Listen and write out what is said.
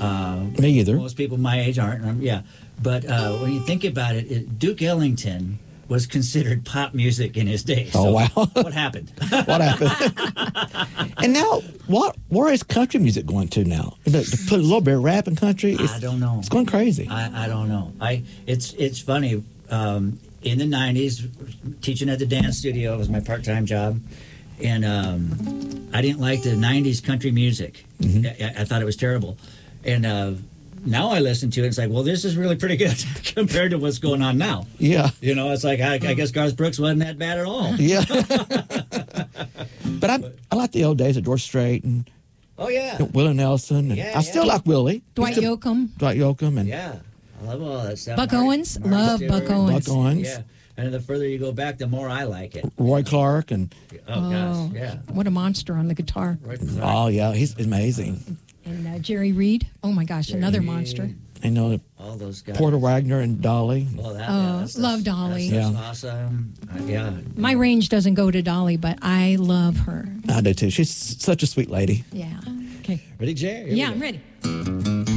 Me either. Most people my age aren't. Yeah, but when you think about it, Duke Ellington was considered pop music in his day. Oh, so wow. What happened? What happened? And now, where is country music going to now? To put a little bit of rap in country? I don't know. It's going crazy. I don't know. It's funny. In the 90s, teaching at the dance studio was my part-time job. And I didn't like the 90s country music. Mm-hmm. I thought it was terrible. And now I listen to it, it's like, well, this is really pretty good compared to what's going on now. Yeah. You know, it's like, I guess Garth Brooks wasn't that bad at all. Yeah. But I like the old days of George Strait and Willie Nelson. And I still like Willie. Dwight Yoakam. And yeah. I love all that stuff. Buck Owens. Love Buck Owens. Buck Owens. Yeah. And the further you go back, the more I like it. Roy Clark and gosh, yeah. What a monster on the guitar. Roy Clark. Oh yeah, he's amazing. And Jerry Reed. Oh my gosh, another monster. I know all those guys. Porter Wagner and Dolly. Love Dolly. That's awesome. Yeah. My range doesn't go to Dolly, but I love her. I do too. She's such a sweet lady. Yeah. Okay. Ready, Jerry? Yeah, I'm ready.